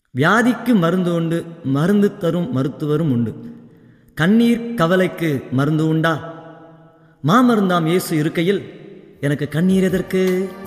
வியாதிக்கு மருந்து உண்டு, மருந்து தரும் மருத்துவரும் உண்டு. கண்ணீர் கவலைக்கு மருந்து உண்டா? மாமருந்தாம் இயேசு இருக்கையில் எனக்கு கண்ணீர் எதற்கு?